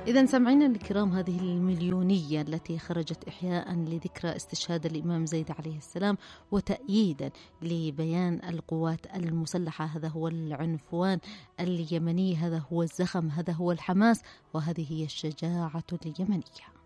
إذا سمعنا الكرام، هذه المليونية التي خرجت إحياء لذكرى استشهاد الإمام زيد عليه السلام وتأييدا لبيان القوات المسلحة، هذا هو العنفوان اليمني، هذا هو الزخم، هذا هو الحماس، وهذه هي الشجاعة اليمنية.